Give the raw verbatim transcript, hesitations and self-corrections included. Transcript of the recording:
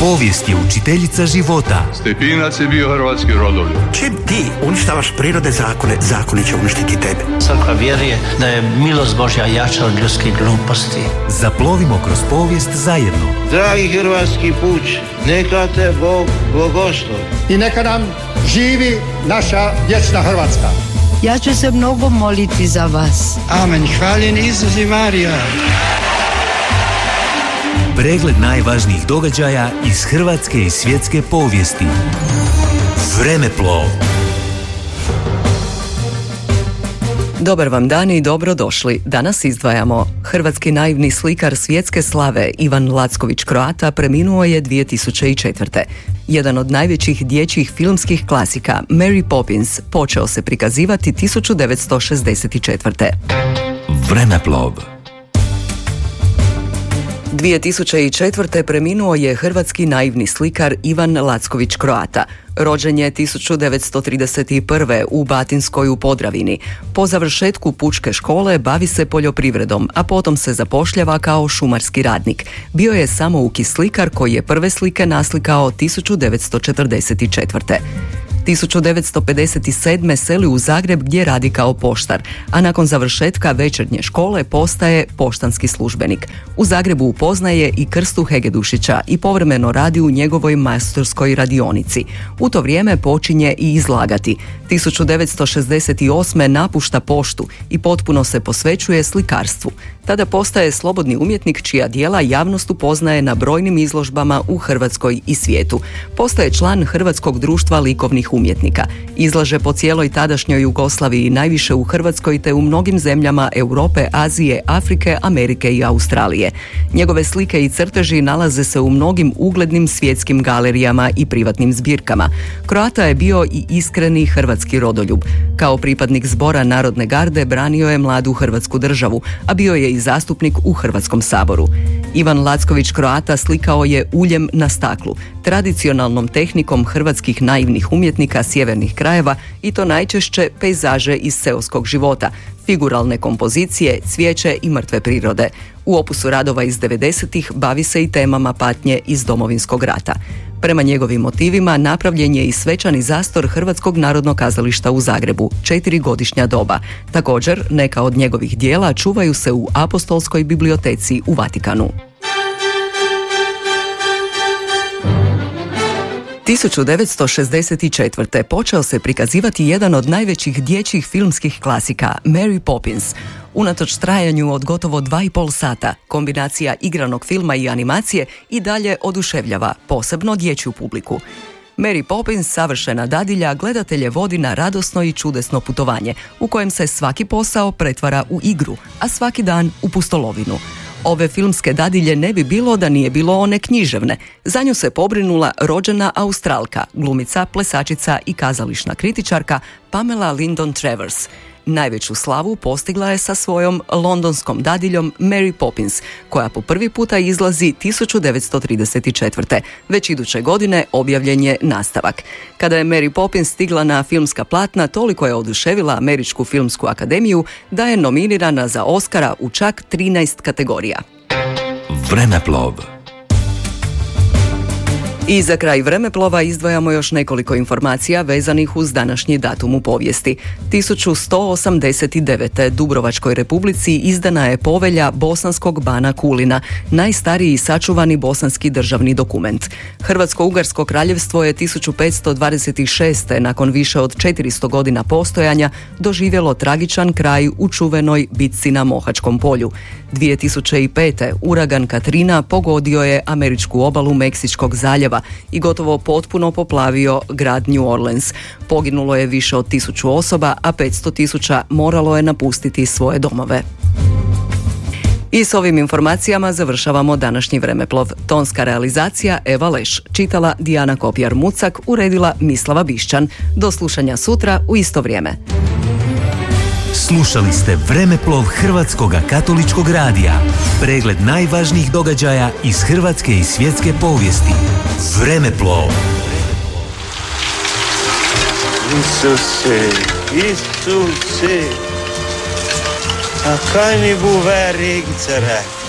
Povijest je učiteljica života. Stepinac je bio hrvatski rodoljub. Čim ti uništavaš prirode zakone, zakoni će uništiti tebe. Crkva vjeruje da je milost Božja jača od ljudskih gluposti. Zaplovimo kroz povijest zajedno. Dragi hrvatski puč, neka te Bog blagoslovi. I neka nam živi naša vječna Hrvatska. Ja ću se mnogo moliti za vas. Amen. Hvaljen Isus i Marija. Pregled najvažnijih događaja iz hrvatske i svjetske povijesti. Vremeplov. Dobar vam dan i dobrodošli. Danas izdvajamo hrvatski naivni slikar svjetske slave Ivan Lacković Croata preminuo je dvije tisuće četvrte. Jedan od najvećih dječjih filmskih klasika, Mary Poppins, počeo se prikazivati tisuću devetsto šezdeset četvrte. Vremeplov. dvije tisuće četvrte. preminuo je hrvatski naivni slikar Ivan Lacković Croata. Rođen je tisuću devetsto trideset prve. u Batinskoj u Podravini. Po završetku pučke škole bavi se poljoprivredom, a potom se zapošljava kao šumarski radnik. Bio je samouki slikar koji je prve slike naslikao tisuću devetsto četrdeset četvrte. tisuću devetsto pedeset sedme. seli u Zagreb gdje radi kao poštar, a nakon završetka večernje škole postaje poštanski službenik. U Zagrebu upoznaje i Krstu Hegedušića i povremeno radi u njegovoj majstorskoj radionici. U to vrijeme počinje i izlagati. tisuću devetsto šezdeset osme. napušta poštu i potpuno se posvećuje slikarstvu. Tada postaje slobodni umjetnik čija djela javnost upoznaje na brojnim izložbama u Hrvatskoj i svijetu. Postaje član Hrvatskog društva likovnih umjetnika. Izlaže po cijeloj tadašnjoj Jugoslaviji, najviše u Hrvatskoj te u mnogim zemljama Europe, Azije, Afrike, Amerike i Australije. Njegove slike i crteži nalaze se u mnogim uglednim svjetskim galerijama i privatnim zbirkama. Croata je bio i iskreni hrvatski rodoljub. Kao pripadnik Zbora Narodne garde branio je mladu Hrvatsku državu, a bio je i zastupnik u Hrvatskom saboru. Ivan Lacković Croata slikao je uljem na staklu, tradicionalnom tehnikom hrvatskih naivnih umjetnika sjevernih krajeva, i to najčešće pejzaže iz seoskog života, figuralne kompozicije, cvijeće i mrtve prirode. U opusu radova iz devedesetih bavi se i temama patnje iz Domovinskog rata. Prema njegovim motivima napravljen je i svečani zastor Hrvatskog narodnog kazališta u Zagrebu, četiri godišnja doba. Također, neka od njegovih dijela čuvaju se u Apostolskoj biblioteci u Vatikanu. tisuću devetsto šezdeset četvrte. počeo se prikazivati jedan od najvećih dječjih filmskih klasika, Mary Poppins. Unatoč trajanju od gotovo dva i pol sata, kombinacija igranog filma i animacije i dalje oduševljava, posebno dječju publiku. Mary Poppins, savršena dadilja, gledatelje vodi na radosno i čudesno putovanje, u kojem se svaki posao pretvara u igru, a svaki dan u pustolovinu. Ove filmske dadilje ne bi bilo da nije bilo one književne. Za nju se pobrinula rođena Australka, glumica, plesačica i kazališna kritičarka Pamela Lyndon Travers. Najveću slavu postigla je sa svojom londonskom dadiljom Mary Poppins, koja po prvi puta izlazi tisuću devetsto trideset četvrte. Već iduće godine objavljen je nastavak. Kada je Mary Poppins stigla na filmska platna, toliko je oduševila Američku filmsku akademiju da je nominirana za Oscara u čak trinaest kategorija. Vremeplov. I za kraj vremeplova izdvajamo još nekoliko informacija vezanih uz današnji datum u povijesti. tisuću sto osamdeset devete. Dubrovačkoj republici izdana je povelja Bosanskog bana Kulina, najstariji sačuvani bosanski državni dokument. Hrvatsko-ugarsko kraljevstvo je tisuću petsto dvadeset šeste. nakon više od četiristo godina postojanja doživjelo tragičan kraj u čuvenoj bitci na Mohačkom polju. dvije tisuće pete. uragan Katrina pogodio je američku obalu Meksičkog zaljeva i gotovo potpuno poplavio grad New Orleans. Poginulo je više od tisuću osoba, a petsto tisuća moralo je napustiti svoje domove. I s ovim informacijama završavamo današnji vremeplov. Tonska realizacija Eva Leš, čitala Dijana Kopjar-Mucak, uredila Mislava Bišćan. Do slušanja sutra u isto vrijeme. Slušali ste Vremeplov Hrvatskog katoličkog radija. Pregled najvažnijih događaja iz hrvatske i svjetske povijesti. Vremeplov. Isuse, Isuse, a kaj mi bu ve regica rekla?